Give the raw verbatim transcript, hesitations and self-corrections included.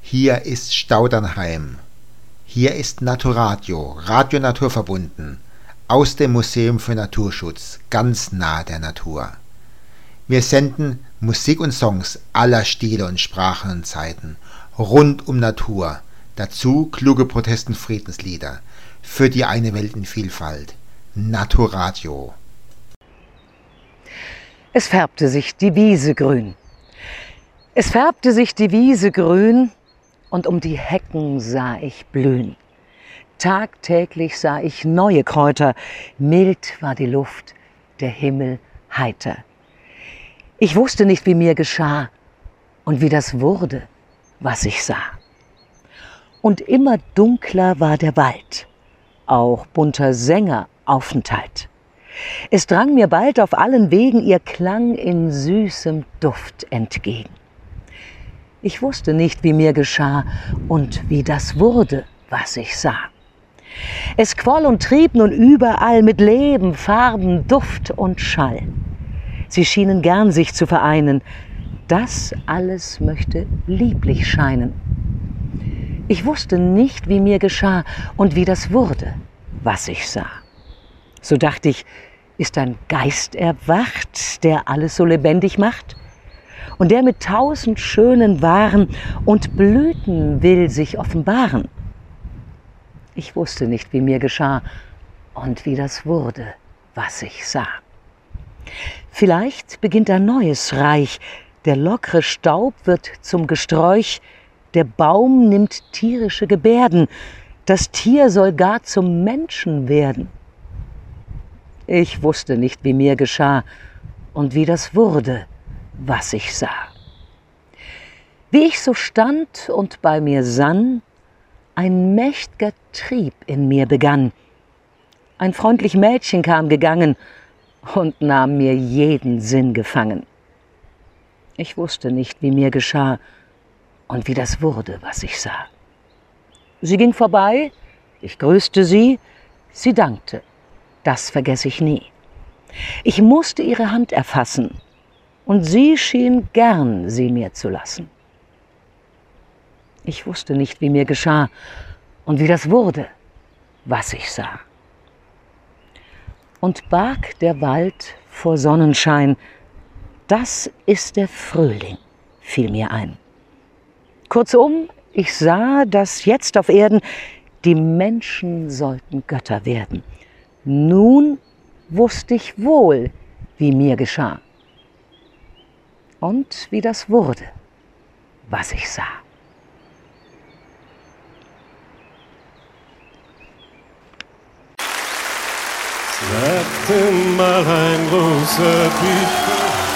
Hier ist Staudernheim. Hier ist Naturadio, Radio Naturverbunden, aus dem Museum für Naturschutz, ganz nah der Natur. Wir senden Musik und Songs aller Stile und Sprachen und Zeiten, rund um Natur, dazu kluge Protest- und Friedenslieder, für die eine Welt in Vielfalt. Naturadio. Es färbte sich die Wiese grün. Es färbte sich die Wiese grün, und um die Hecken sah ich blühen. Tagtäglich sah ich neue Kräuter, mild war die Luft, der Himmel heiter. Ich wusste nicht, wie mir geschah und wie das wurde, was ich sah. Und immer dunkler war der Wald, auch bunter Sänger Aufenthalt. Es drang mir bald auf allen Wegen ihr Klang in süßem Duft entgegen. Ich wusste nicht, wie mir geschah und wie das wurde, was ich sah. Es quoll und trieb nun überall mit Leben, Farben, Duft und Schall. Sie schienen gern sich zu vereinen, das alles möchte lieblich scheinen. Ich wusste nicht, wie mir geschah und wie das wurde, was ich sah. So dachte ich, ist ein Geist erwacht, der alles so lebendig macht? Und der mit tausend schönen Waren und Blüten will sich offenbaren. Ich wusste nicht, wie mir geschah und wie das wurde, was ich sah. Vielleicht beginnt ein neues Reich, der lockere Staub wird zum Gesträuch, der Baum nimmt tierische Gebärden, das Tier soll gar zum Menschen werden. Ich wusste nicht, wie mir geschah und wie das wurde, was ich sah. Wie ich so stand und bei mir sann, ein mächt'ger Trieb in mir begann. Ein freundlich Mädchen kam gegangen und nahm mir jeden Sinn gefangen. Ich wusste nicht, wie mir geschah und wie das wurde, was ich sah. Sie ging vorbei, ich grüßte sie, sie dankte, das vergesse ich nie. Ich musste ihre Hand erfassen, und sie schien gern, sie mir zu lassen. Ich wusste nicht, wie mir geschah und wie das wurde, was ich sah. Und barg der Wald vor Sonnenschein, das ist der Frühling, fiel mir ein. Kurzum, ich sah, dass jetzt auf Erden die Menschen sollten Götter werden. Nun wusste ich wohl, wie mir geschah. Und wie das wurde, was ich sah. Sagte mal ein großer Bücher,